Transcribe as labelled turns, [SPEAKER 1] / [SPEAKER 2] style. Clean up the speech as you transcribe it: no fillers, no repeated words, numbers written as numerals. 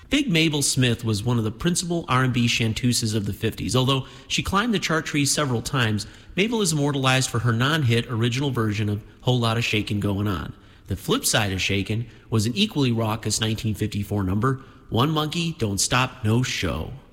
[SPEAKER 1] Big Mabel Smith was one of the principal R&B chanteuses of the 50s. Although she climbed the chart tree several times, Mabel is immortalized for her non-hit original version of Whole Lotta Shakin' Goin' On. The flip side of Shakin' was an equally raucous 1954 number, One Monkey Don't Stop No Show.